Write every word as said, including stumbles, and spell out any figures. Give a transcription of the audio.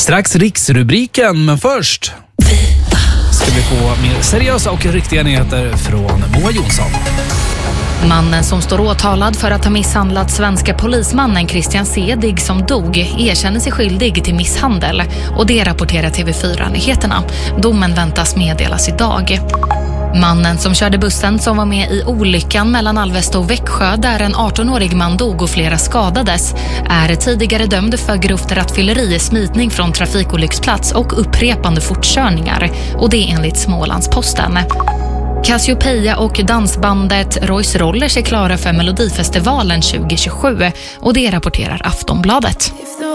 Strax riksrubriken, men först ska vi få mer seriösa och riktiga nyheter från Moa Jonsson. Mannen som står åtalad för att ha misshandlat svenska polismannen Christian Sedig som dog erkänner sig skyldig till misshandel, och det rapporterar T V fyra-nyheterna. Domen väntas meddelas idag. Mannen som körde bussen som var med i olyckan mellan Alvesta och Växjö där en arton-årig man dog och flera skadades är tidigare dömd för grovt rattfylleri, smitning från trafikolycksplats och upprepande fortkörningar, och det är enligt Smålandsposten. Cassiopeia och dansbandet Royce Rollers är klara för Melodifestivalen tjugo tjugosju, och det rapporterar Aftonbladet.